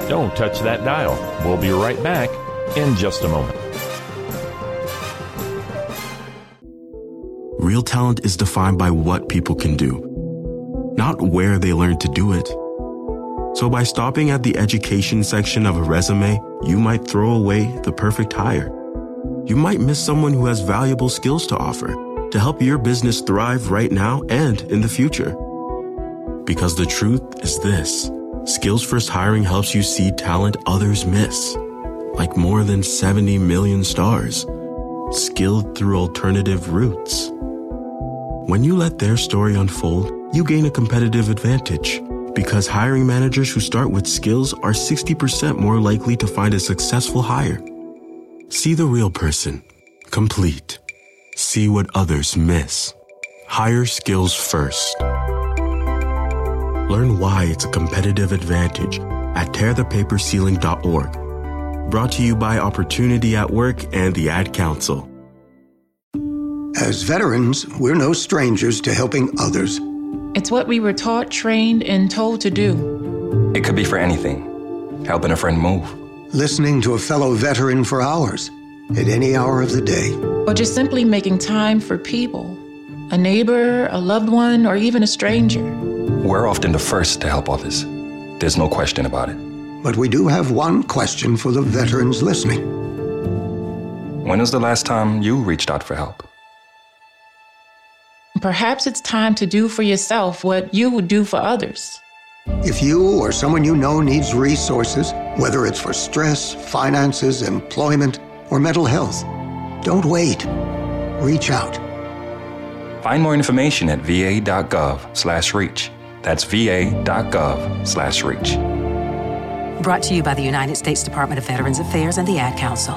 Don't touch that dial. We'll be right back in just a moment. Real talent is defined by what people can do, not where they learn to do it. So by stopping at the education section of a resume, you might throw away the perfect hire. You might miss someone who has valuable skills to offer to help your business thrive right now and in the future. Because the truth is this: Skills First Hiring helps you see talent others miss, like more than 70 million stars, skilled through alternative routes. When you let their story unfold, you gain a competitive advantage, because hiring managers who start with skills are 60% more likely to find a successful hire. See the real person, complete. See what others miss. Hire skills first. Learn why it's a competitive advantage at tearthepaperceiling.org. Brought to you by Opportunity at Work and the Ad Council. As veterans, we're no strangers to helping others. It's what we were taught, trained, and told to do. It could be for anything. Helping a friend move. Listening to a fellow veteran for hours, at any hour of the day. Or just simply making time for people. A neighbor, a loved one, or even a stranger. We're often the first to help others. There's no question about it. But we do have one question for the veterans listening. When was the last time you reached out for help? Perhaps it's time to do for yourself what you would do for others. If you or someone you know needs resources, whether it's for stress, finances, employment, or mental health, don't wait. Reach out. Find more information at va.gov/reach. That's va.gov/reach. Brought to you by the United States Department of Veterans Affairs and the Ad Council.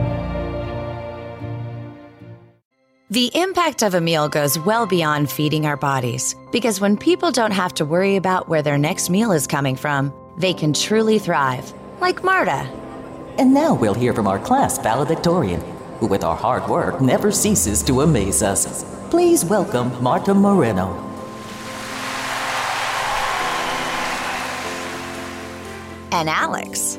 The impact of a meal goes well beyond feeding our bodies, because when people don't have to worry about where their next meal is coming from, they can truly thrive, like Marta. And now we'll hear from our class valedictorian, who with our hard work never ceases to amaze us. Please welcome Marta Moreno. And Alex.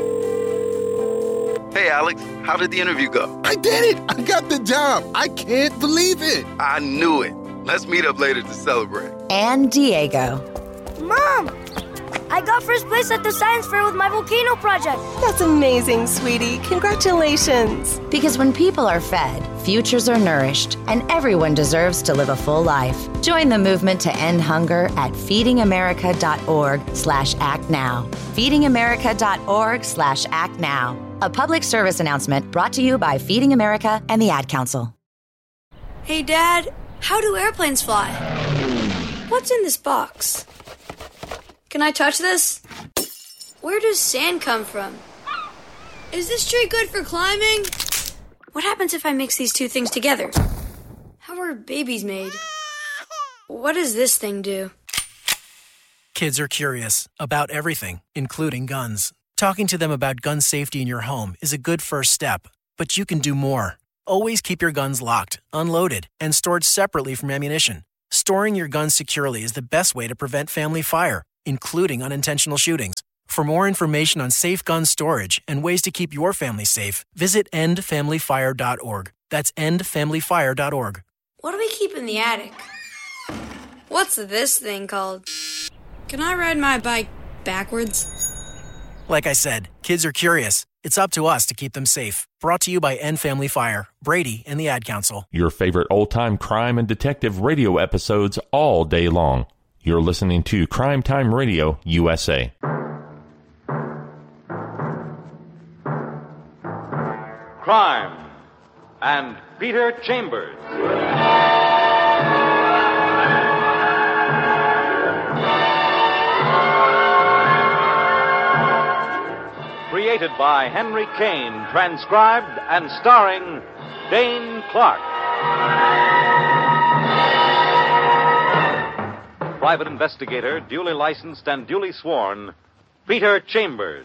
Hey, Alex, how did the interview go? I did it! I got the job! I can't believe it! I knew it. Let's meet up later to celebrate. And Diego. Mom! I got first place at the science fair with my volcano project. That's amazing, sweetie. Congratulations. Because when people are fed, futures are nourished, and everyone deserves to live a full life. Join the movement to end hunger at feedingamerica.org/actnow. feedingamerica.org/actnow. A public service announcement brought to you by Feeding America and the Ad Council. Hey, Dad, how do airplanes fly? What's in this box? Can I touch this? Where does sand come from? Is this tree good for climbing? What happens if I mix these two things together? How are babies made? What does this thing do? Kids are curious about everything, including guns. Talking to them about gun safety in your home is a good first step, but you can do more. Always keep your guns locked, unloaded, and stored separately from ammunition. Storing your guns securely is the best way to prevent family fire, including unintentional shootings. For more information on safe gun storage and ways to keep your family safe, visit endfamilyfire.org. That's endfamilyfire.org. What do we keep in the attic? What's this thing called? Can I ride my bike backwards? Like I said, kids are curious. It's up to us to keep them safe. Brought to you by End Family Fire, Brady, and the Ad Council. Your favorite old-time crime and detective radio episodes all day long. You're listening to Crime Time Radio USA. Crime and Peter Chambers. Created by Henry Kane, transcribed and starring Dane Clark. Private investigator, duly licensed and duly sworn, Peter Chambers.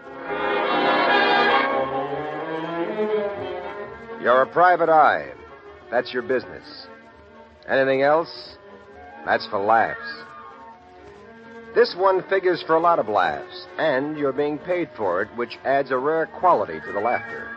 You're a private eye. That's your business. Anything else? That's for laughs. This one figures for a lot of laughs, and you're being paid for it, which adds a rare quality to the laughter.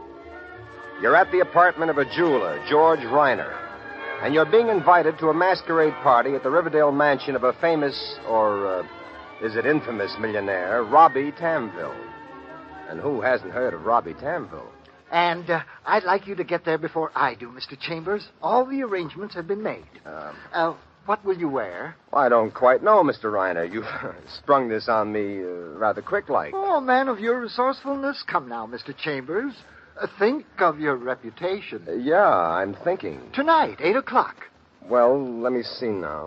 You're at the apartment of a jeweler, George Reiner, and you're being invited to a masquerade party at the Riverdale mansion of a famous, or is it infamous millionaire, Robbie Tamville. And who hasn't heard of Robbie Tamville? And I'd like you to get there before I do, Mr. Chambers. All the arrangements have been made. What will you wear? Well, I don't quite know, Mr. Reiner. You've sprung this on me rather quick-like. Oh, man of your resourcefulness. Come now, Mr. Chambers. Think of your reputation. Yeah, I'm thinking. Tonight, 8 o'clock. Well, let me see now.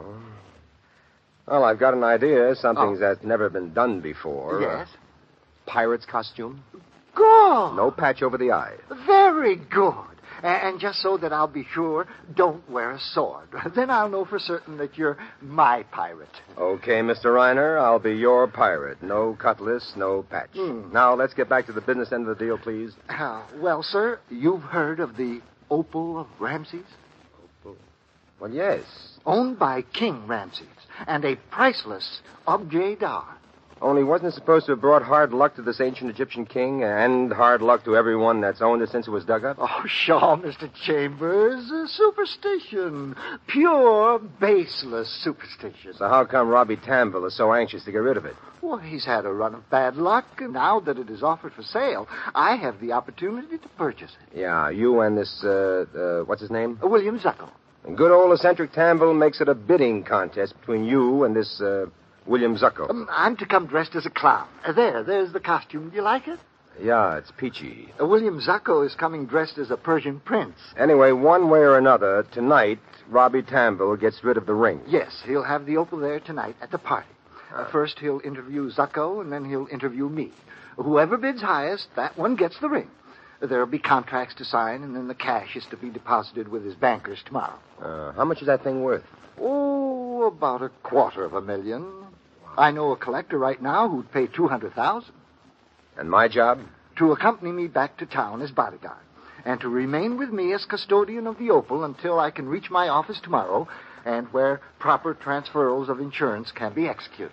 Well, I've got an idea. Something that's never been done before. Yes? Pirate's costume. Good. No patch over the eye. Very good. And just so that I'll be sure, don't wear a sword. Then I'll know for certain that you're my pirate. Okay, Mr. Reiner, I'll be your pirate. No cutlass, no patch. Now, let's get back to the business end of the deal, please. Well, sir, you've heard of the Opal of Ramses? Opal? Well, yes. Owned by King Ramses, and a priceless objet d'art. Only wasn't it supposed to have brought hard luck to this ancient Egyptian king and hard luck to everyone that's owned it since it was dug up? Oh, sure, Mr. Chambers. Superstition. Pure, baseless superstition. So how come Robbie Tamville is so anxious to get rid of it? Well, he's had a run of bad luck, and now that it is offered for sale, I have the opportunity to purchase it. Yeah, you and this, what's his name? William Zuckel. And good old eccentric Tamville makes it a bidding contest between you and this, William Zuckel. I'm to come dressed as a clown. There's the costume. Do you like it? Yeah, it's peachy. William Zuckel is coming dressed as a Persian prince. Anyway, one way or another, tonight, Robbie Tamville gets rid of the ring. Yes, he'll have the opal there tonight at the party. First, he'll interview Zuckel, and then he'll interview me. Whoever bids highest, that one gets the ring. There'll be contracts to sign, and then the cash is to be deposited with his bankers tomorrow. How much is that thing worth? Oh, about $250,000. I know a collector right now who'd pay $200,000. And my job? To accompany me back to town as bodyguard, and to remain with me as custodian of the opal until I can reach my office tomorrow, and where proper transferals of insurance can be executed.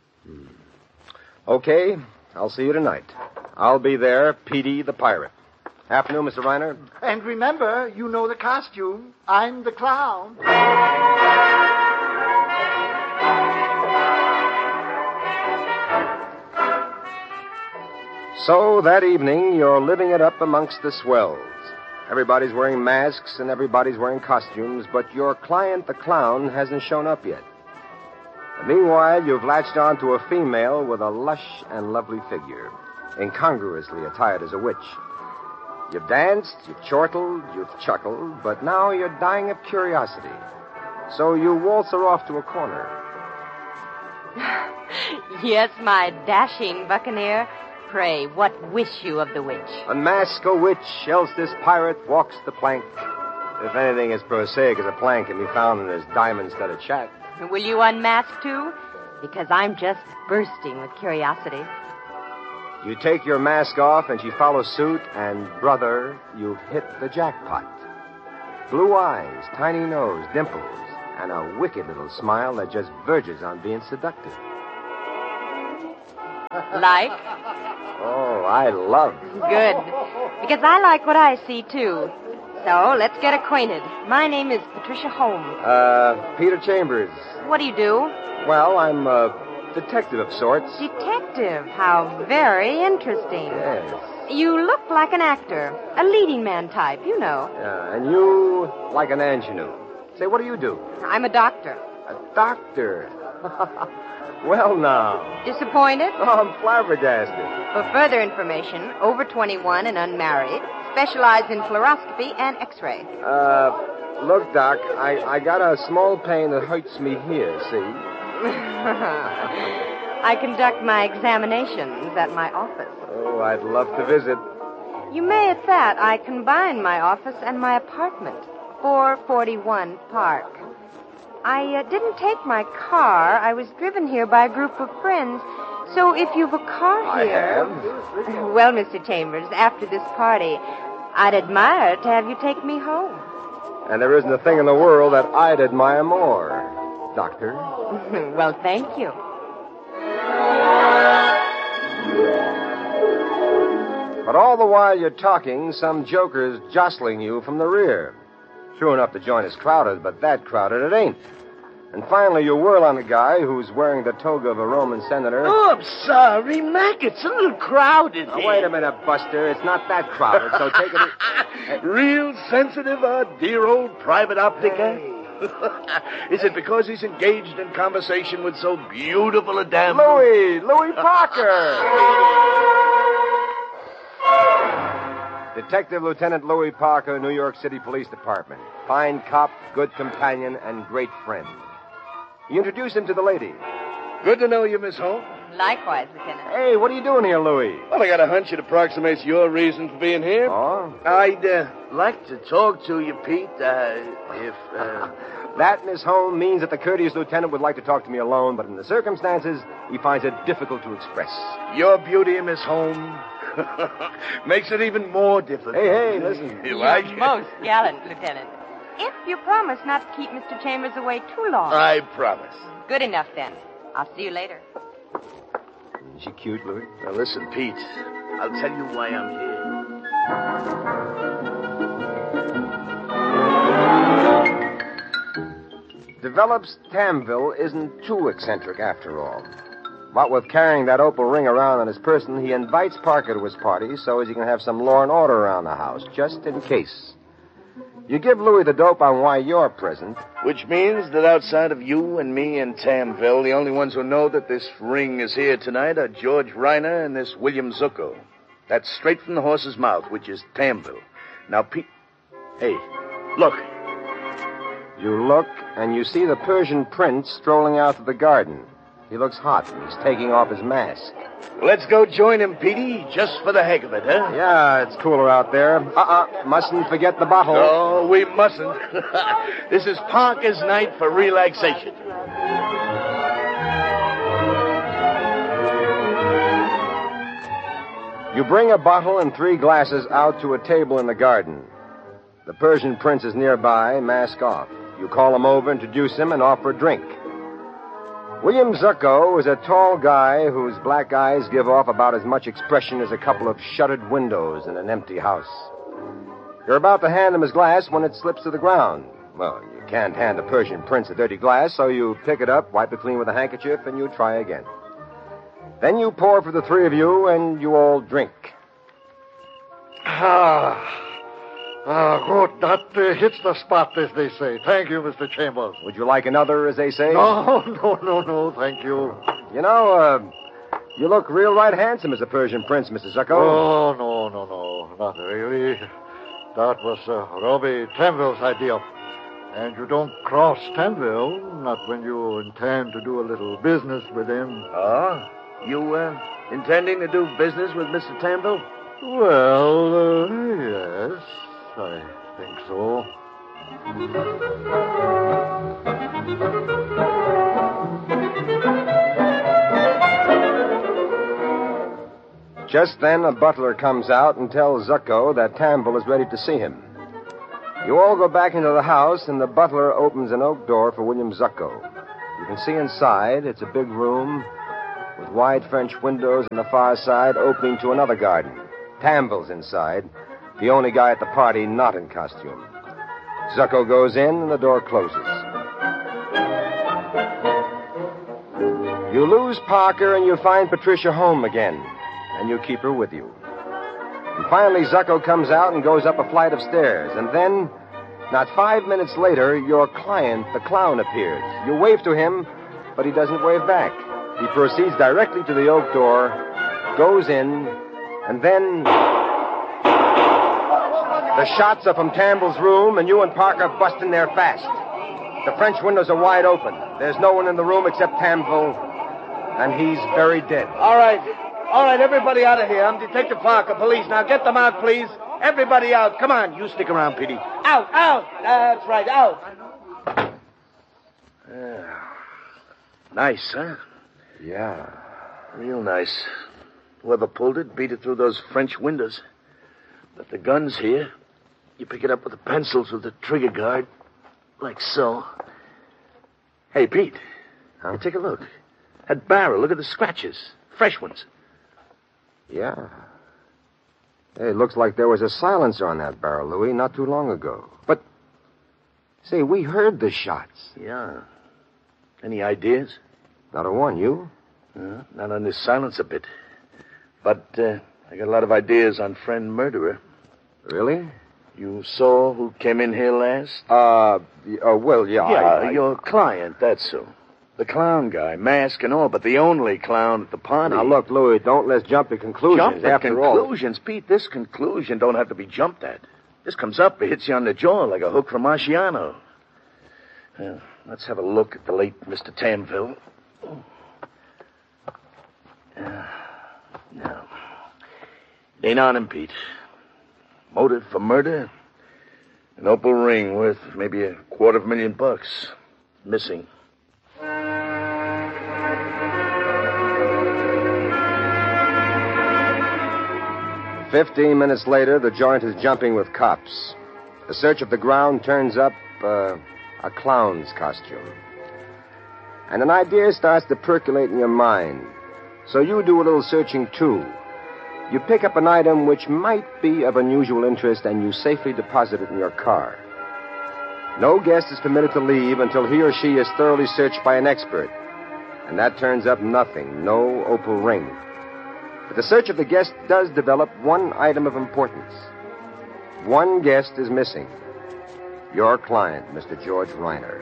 Okay, I'll see you tonight. I'll be there, Petey the pirate. Afternoon, Mr. Reiner. And remember, you know the costume. I'm the clown. So, that evening, you're living it up amongst the swells. Everybody's wearing masks and everybody's wearing costumes, but your client, the clown, hasn't shown up yet. And meanwhile, you've latched on to a female with a lush and lovely figure, incongruously attired as a witch. You've danced, you've chortled, you've chuckled, but now you're dying of curiosity. So you waltz her off to a corner. Yes, my dashing buccaneer. Pray, what wish you of the witch? Unmask a witch, else this pirate walks the plank. If anything as prosaic as a plank can be found in his diamond-studded shack. Will you unmask, too? Because I'm just bursting with curiosity. You take your mask off, and she follows suit, and, brother, you've hit the jackpot. Blue eyes, tiny nose, dimples, and a wicked little smile that just verges on being seductive. Like? Oh, I love. Good. Because I like what I see, too. So, let's get acquainted. My name is Patricia Holmes. Peter Chambers. What do you do? Well, I'm a detective of sorts. Detective? How very interesting. Yes. You look like an actor. A leading man type, you know. And you like an ingenue. Say, what do you do? I'm a doctor. A doctor? Well, now. Disappointed? Oh, I'm flabbergasted. For further information, over 21 and unmarried, specialize in fluoroscopy and x-ray. Look, Doc, I got a small pain that hurts me here, see? I conduct my examinations at my office. Oh, I'd love to visit. You may at that. I combine my office and my apartment. 441 Park. I didn't take my car. I was driven here by a group of friends. So if you've a car here... I have. Well, Mr. Chambers, after this party, I'd admire to have you take me home. And there isn't a thing in the world that I'd admire more, Doctor. Well, thank you. But all the while you're talking, some joker's jostling you from the rear. True enough, the joint is crowded, but that crowded it ain't. And finally, you whirl on a guy who's wearing the toga of a Roman senator. Oh, I'm sorry, Mac. It's a little crowded. Now, wait a minute, Buster. It's not that crowded, so take it... Real sensitive, dear old private optica? Is it because he's engaged in conversation with so beautiful a dame? Louis Parker! Detective Lieutenant Louis Parker, New York City Police Department. Fine cop, good companion, and great friend. You introduce him to the lady. Good to know you, Miss Holmes. Likewise, Lieutenant. Hey, what are you doing here, Louis? Well, I got a hunch it approximates your reason for being here. Oh? I'd like to talk to you, Pete, if... That, Miss Holmes, means that the courteous lieutenant would like to talk to me alone, but in the circumstances, he finds it difficult to express. Your beauty, Miss Holmes, makes it even more difficult. Hey, listen. You like You're most gallant, Lieutenant. If you promise not to keep Mr. Chambers away too long. I promise. Good enough, then. I'll see you later. Is she cute, Louis? Now, listen, Pete. I'll tell you why I'm here. Develops Tamville isn't too eccentric after all. What with carrying that opal ring around on his person, he invites Parker to his party so as he can have some law and order around the house, just in case. You give Louis the dope on why you're present. Which means that outside of you and me and Tamville, the only ones who know that this ring is here tonight are George Reiner and this William Zucco. That's straight from the horse's mouth, which is Tamville. Now, Pete... Hey, look. You look, and you see the Persian prince strolling out to the garden. He looks hot. He's taking off his mask. Let's go join him, Petey, just for the heck of it, huh? Yeah, it's cooler out there. Mustn't forget the bottle. No, we mustn't. This is Parker's night for relaxation. You bring a bottle and 3 glasses out to a table in the garden. The Persian prince is nearby, mask off. You call him over, introduce him, and offer a drink. William Zucco is a tall guy whose black eyes give off about as much expression as a couple of shuttered windows in an empty house. You're about to hand him his glass when it slips to the ground. Well, you can't hand a Persian prince a dirty glass, so you pick it up, wipe it clean with a handkerchief, and you try again. Then you pour for the 3 of you, and you all drink. Good. That hits the spot, as they say. Thank you, Mr. Chambers. Would you like another, as they say? No, thank you. You know, you look real right handsome as a Persian prince, Mr. Zucco. Oh, no, not really. That was Robbie Tamville's idea. And you don't cross Tamville, not when you intend to do a little business with him. Oh? You, intending to do business with Mr. Tamville? Well, yes. I think so. Just then, a butler comes out and tells Zucco that Tamville is ready to see him. You all go back into the house, and the butler opens an oak door for William Zucco. You can see inside. It's a big room with wide French windows on the far side opening to another garden. Tamville's inside. The only guy at the party not in costume. Zucco goes in and the door closes. You lose Parker and you find Patricia home again. And you keep her with you. And finally, Zucco comes out and goes up a flight of stairs. And then, not 5 minutes later, your client, the clown, appears. You wave to him, but he doesn't wave back. He proceeds directly to the oak door, goes in, and then... The shots are from Tamble's room, and you and Parker bust in there fast. The French windows are wide open. There's no one in the room except Tamble, and he's very dead. All right, everybody out of here. I'm Detective Parker, police. Now get them out, please. Everybody out. Come on, you stick around, Petey. Out. That's right, out. Nice, huh? Yeah. Real nice. Whoever pulled it beat it through those French windows. But the gun's here. You pick it up with the pencils with the trigger guard. Like so. Hey, Pete. Huh? Hey, take a look. That barrel, look at the scratches. Fresh ones. Yeah. Hey, it looks like there was a silencer on that barrel, Louis, not too long ago. But, say, we heard the shots. Yeah. Any ideas? Not a one, you? Not on this silencer bit. But I got a lot of ideas on friend murderer. Really? You saw who came in here last? Well, yeah. Yeah, your client, that's so. The clown guy, mask and all, but the only clown at the party. Now, look, Louis, don't let's jump to conclusions. Jump at conclusions? Pete, this conclusion don't have to be jumped at. This comes up, it hits you on the jaw like a hook from Marciano. Let's have a look at the late Mr. Tamville. No. It ain't on him, Pete. Motive for murder? An opal ring worth maybe $250,000. Missing. "15 minutes later, the joint is jumping with cops. A search of the ground turns up a clown's costume. And an idea starts to percolate in your mind. So you do a little searching, too. You pick up an item which might be of unusual interest, and you safely deposit it in your car. No guest is permitted to leave until he or she is thoroughly searched by an expert. And that turns up nothing, no opal ring. But the search of the guest does develop one item of importance. One guest is missing. Your client, Mr. George Reiner.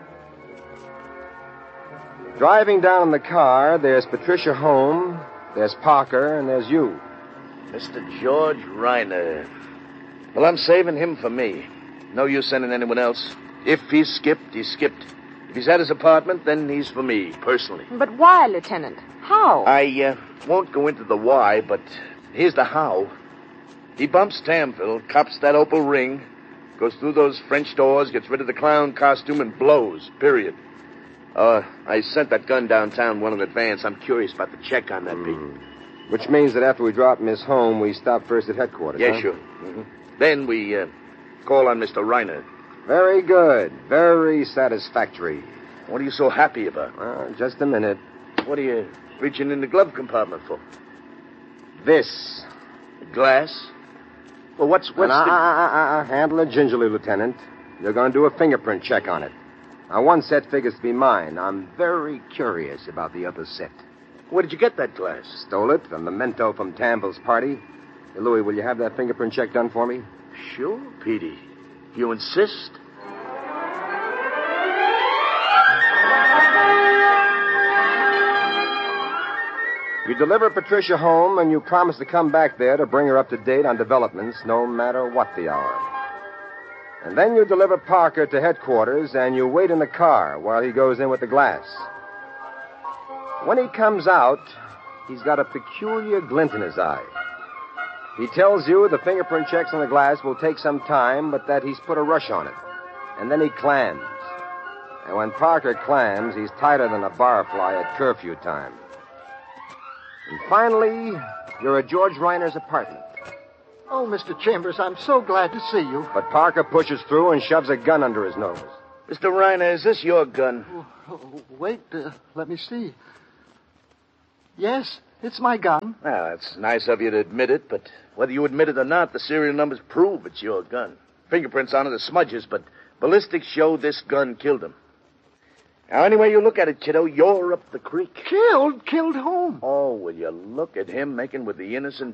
Driving down in the car, there's Patricia home, there's Parker, and there's you. Mr. George Reiner. Well, I'm saving him for me. No use sending anyone else. If he's skipped, he's skipped. If he's at his apartment, then he's for me, personally. But why, Lieutenant? How? I won't go into the why, but here's the how. He bumps Tamville, cops that opal ring, goes through those French doors, gets rid of the clown costume, and blows, period. I sent that gun downtown well in advance. I'm curious about the check on that, Pete. Which means that after we drop Miss home, we stop first at headquarters, Yeah, huh? sure. Mm-hmm. Then we call on Mr. Reiner. Very good. Very satisfactory. What are you so happy about? Just a minute. What are you reaching in the glove compartment for? This. Glass? Well, what's Handle it gingerly, Lieutenant. You're going to do a fingerprint check on it. Now, one set figures to be mine. I'm very curious about the other set. Where did you get that glass? Stole it. A memento from Tamville's party. Hey, Louis, will you have that fingerprint check done for me? Sure, Petey. If you insist. You deliver Patricia home, and you promise to come back there to bring her up to date on developments, no matter what the hour. And then you deliver Parker to headquarters, and you wait in the car while he goes in with the glass. When he comes out, he's got a peculiar glint in his eye. He tells you the fingerprint checks on the glass will take some time, but that he's put a rush on it. And then he clams. And when Parker clams, he's tighter than a barfly at curfew time. And finally, you're at George Reiner's apartment. Oh, Mr. Chambers, I'm so glad to see you. But Parker pushes through and shoves a gun under his nose. Mr. Reiner, is this your gun? Wait, let me see. Yes, it's my gun. Well, it's nice of you to admit it, but whether you admit it or not, the serial numbers prove it's your gun. Fingerprints on it are smudges, but ballistics show this gun killed him. Now, any way you look at it, kiddo, you're up the creek. Killed? Killed whom? Oh, will you look at him making with the innocent